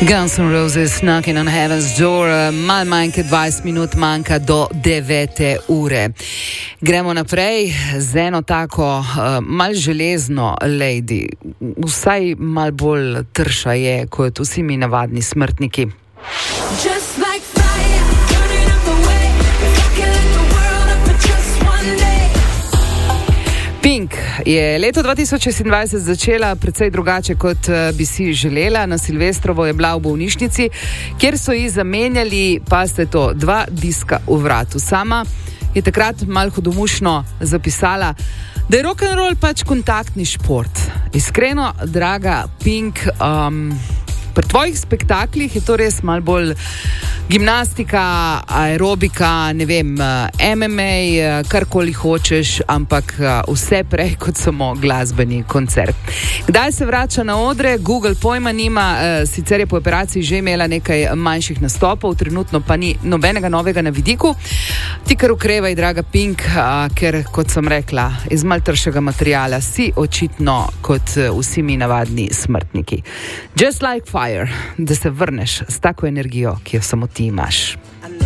Guns N' Roses, Knocking on Heaven's Door, malo manj kot 20 minut manjka do 9. ure. Gremo naprej z eno tako malo železno lady, vsaj malo bolj trša je kot vsi mi navadni smrtniki. Just like fire, burning up the way, killing the world up for just one day. Pink je leto 2026 začela precej drugače, kot bi si želela. Na Silvestrovo je bila v bolnišnici, kjer so ji zamenjali, pa ste to, 2 diska v vratu. Sama je takrat malo hudomušno zapisala, da je rock'n'roll pač kontaktni šport. Iskreno, draga Pink, pri tvojih spektaklih je to res malo bolj gimnastika, aerobika, ne vem, MMA, karkoli hočeš, ampak vse prej kot samo glasbeni koncert. Kdaj se vrača na odre? Google pojma nima, sicer je po operaciji že imela nekaj manjših nastopov, trenutno pa ni nobenega novega na vidiku. Ti kar ukrevaj, draga Pink, ker, kot sem rekla, iz malo tršega materiala si očitno kot vsi mi navadni smrtniki. Just like fire, da se vrneš s tako energijo, ki jo samo ti imaš.